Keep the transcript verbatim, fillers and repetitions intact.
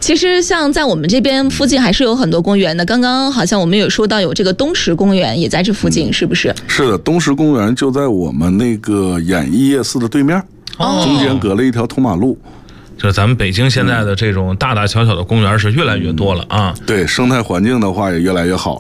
其实像在我们这边附近还是有很多公园的。刚刚好像我们有说到有这个东石公园也在这附近，嗯、是不是？ 是的，东石公园就在我们那个演艺夜市的对面，哦、中间隔了一条通马路。 就咱们北京现在的这种大大小小的公园是越来越多了啊。 对，生态环境的话也越来越好。